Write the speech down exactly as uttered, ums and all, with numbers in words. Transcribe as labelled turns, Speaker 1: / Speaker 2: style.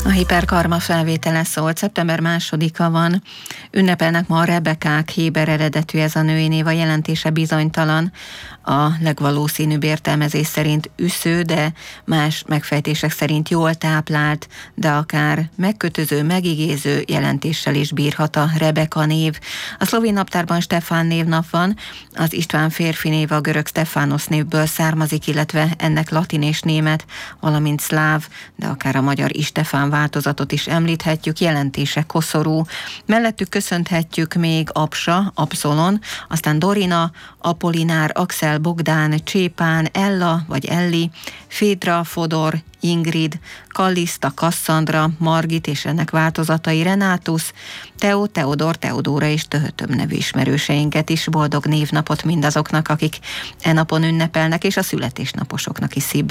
Speaker 1: A Hiperkarma felvétele szólt, szeptember másodika van. Ünnepelnek ma a Rebekák, héber eredetű ez a női név, a jelentése bizonytalan. A legvalószínűbb értelmezés szerint üsző, de más megfejtések szerint jól táplált, de akár megkötöző, megigéző jelentéssel is bírhat a Rebeka név. A szlovén naptárban Stefán névnap van, az István férfi név a görög Stefanos névből származik, illetve ennek latin és német, valamint szláv, de akár a magyar Istefán változatot is említhetjük, jelentése koszorú. Mellettük köszönhetjük még Apsa, Abszolon, aztán Dorina, Apollinár, Axel, Bogdán, Csépán, Ella vagy Elli, Fédra, Fodor, Ingrid, Kalliszta, Kasszandra, Margit és ennek változatai, Renátus, Teó, Teodor, Teodóra és Töhötöm nevű ismerőseinket is. Boldog névnapot mindazoknak, akik e napon ünnepelnek, és a születésnaposoknak is szívből